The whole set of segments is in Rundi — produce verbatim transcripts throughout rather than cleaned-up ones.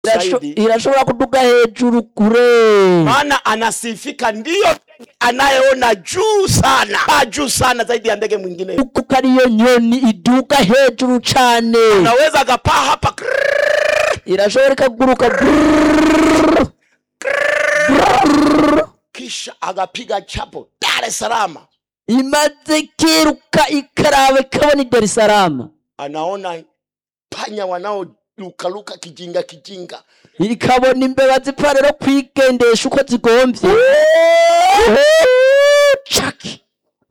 Inashobora kuduga hejuru kure. Maana anasifika ndiyo anayeona juu sana, juu sana zaidi ya ndege mwingine. Kuko ariyo nyoni iduga hejuru cyane. Unaweza akapaa hapa, irashobora ikaguruka, kisha agapiga chapo Dar es Salaam. Imaze kiruka ikarawe kaboni Dar es Salaam. Anaona panya wanao luka luka kijinga kijinga. Ikabona imbeba ziparero kwigendesha uko zigomvye. Chaki.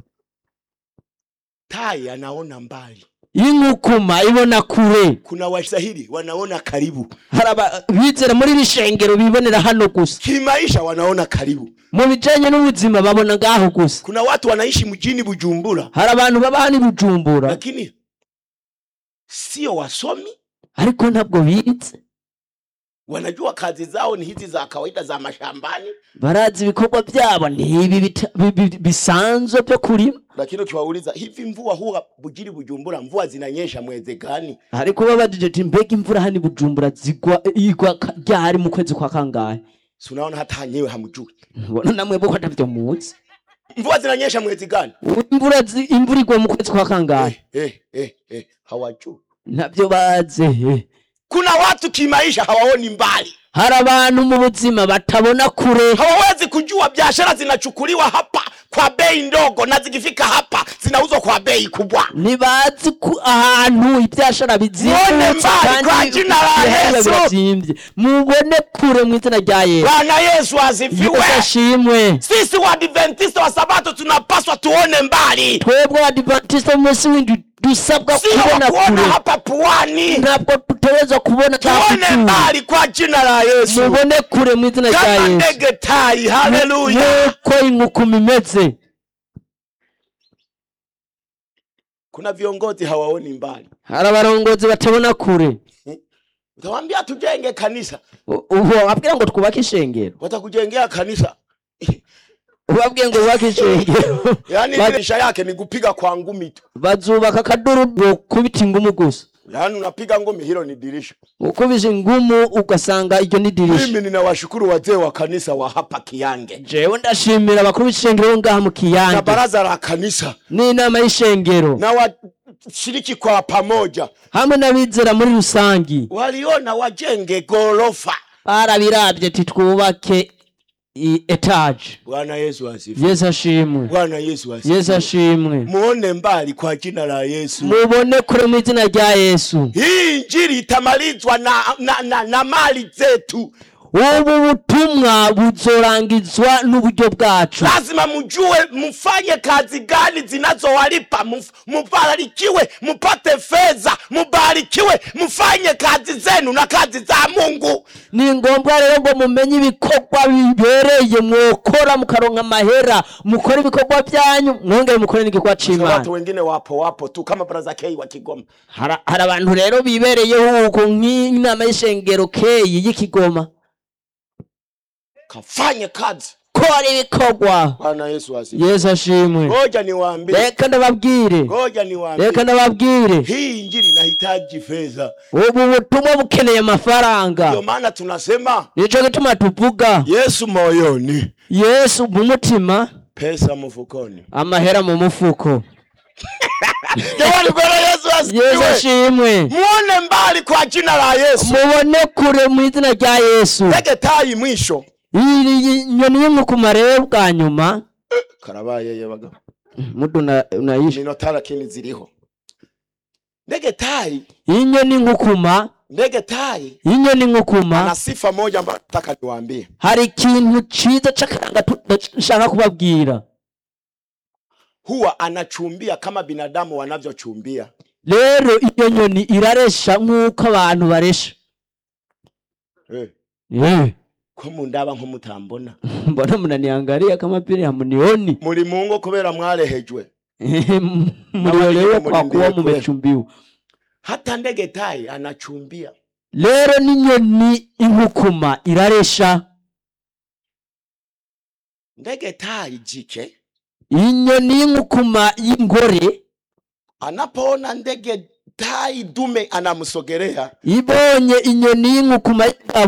Tai anaona mbali. Inkukuma ibona kure. Kuna wasahili wanaona karibu. Haraba bizera muri bishengero bibonera hano gusa. Kimaisha wanaona karibu. Mu bijanye n'ubuzima babona ngaho gusa. Kuna watu wanaishi mjini Bujumbura. Hari abantu baba hani Bujumbura. Lakini sio wasomi, ariko ntabwo biritse. Wanajua kazi zao ni hizi za kawaida za mashambani. Barazi ibikorwa byabo ni ibi bisanzwe byo kurima. Lakini ukiwauliza hivi mvua huwa bujiri Bujumbura mvua zinanyesha mwezi gani? Ariko babajije ati mbega imvura hani Bujumbura zigwa igwa ryari mu kwezi kwa kangahe? Si unaona hata nyewe hamjui. Bona namwe boko atavyo muzi. Mvua zinanyesha mwezi gani? Imvura imvura igwa mu kwezi kwa kangahe? Eh eh eh, eh hawajui. Nabyo baze. Kuna watu kimaisha hawaoni mbali. Hari abantu mu buzima batabona kure. Hawawezi kujua biashara zinachukuliwa hapa kwa bei ndogo na zikifika hapa zinauzwa kwa bei kubwa. Nibazi ku ahantu ibyashara bizimvye kandi kwa jina la Yesu. Mubone kure mu izina rya Yesu. Bwana Yesu asifiwe. Ashimwe. Sisi wa Adventista wa Sabato tunapaswa tuone mbali. Twebwe Adventista umunsi w'indwi dusabwa kubona kure hapa puani. Ntabwo tutaweza kubona tuone mbali kwa jina la Yesu. Mubone kure mu izina rya Yesu. Ndege tai, haleluya. Ko inkukuma imeze. Kuna viongozi hawaoni mbali. Hari abarongozi batabona kure. Utawaambia tujenge kanisa. Uho wabwira ngo twubake ishengero. Watakujengea kanisa. Ubabwiye ngo ubake ishengero. Yaani maisha yake ni kupiga kwa ngumi tu. Bazubaka kaduru kubita ingumu gusa. Yaani unapiga ngumi hilo ni dirisha. Ukubije ngumu ugasanga iryo ni dirisha. Mimi ninawashukuru wazee wa kanisa wa hapa Kiyange. Jewe ndashimira bakuru b'ishengero ngaha mu Kiyange. Na baraza la kanisa. Ni inama y'ishengero. Na washiriki kwa pamoja. Hamwe n'abizera muri rusangi. Waliona wajenge gorofa. Barabirabye titwubake i etage. Bwana Yesu asifiwe. Yesu ashimwe. Bwana Yesu asifiwe. Yesu ashimwe. Muone mbali kwa jina la Yesu. Mubone kure mu izina rya Yesu. Hii injili itamalizwa na na, na, na mali zetu. Ubu butumwa buzorangizwa n'uburyo bwacu. Lazima mjue mfanye kazi gani zinazowalipa, mubarikiwe, mupate fedha, mubarikiwe, mfanye kazi zenu na kazi za Mungu. Ni ngombwa rero ngo mumenye ibikorwa bibereye mwokora mukaronka mahera, mukora ibikorwa byanyu mwongere mukore n'igikorwa c'Imana. Watu wengine wapo wapo tu kama Brother K wa Kigoma. Hari abantu rero bibereye huko nk'inama y'ishengero K y'Ikigoma. Kafanye kazi. Kora ibikorwa. Bwana Yesu asifiwe. Yesu ashimwe. Ngoja niwaambie. Reka ndababwire. Ngoja niwaambie. Reka ndababwire. Hii injili inahitaji fedha. Ubu butumwa bukeneye amafaranga. Ndio maana tunasema. Nico gituma tuvuga. Yesu moyoni. Yesu mu mutima. Pesa mufukoni. Amahera mu mufuko. Jamani kwa Yesu asifiwe. Yesu ashimwe. Muone mbali kwa jina la Yesu. Mubone kure mu izina rya Yesu. Ndege tai mwisho. Iyi nyoni y'inkukuma rero bwa nyuma. Karabaye yebaga. Mudu na unaishi. Minotara kini ziriho. Ndege tai. Inyoni nkukuma. Ndege tai. Inyoni nkukuma. Ana sifa moja ambayo nataka niwaambie. Hari ikintu ciza c'akaranga nshaka kubabwira. Huwa anachumbia kama binadamu wanavyochumbia. Rero iyo nyoni iraresha nk'uko abantu baresha. Eh. Eh. Ko mundaba nko mutambona. Mbona munaniangalia kama pili hamunioni. Muri Mungu kubera mwarehejwe. Muriolewa kwa kuwa mumechumbiwa. Hata ndege tai anachumbia. Rero n'inyoni inkukuma iraresha. Ndege tai jike. Inyoni y'inkukuma y'ingore anapoona ndege tai dume anamsogelea, ibonye inyoni y'inkukuma